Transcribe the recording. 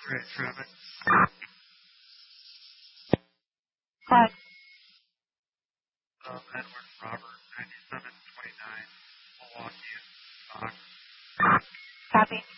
Great traffic. Hi. Edward Robert, 9729, Milwaukee, Stock. Copy.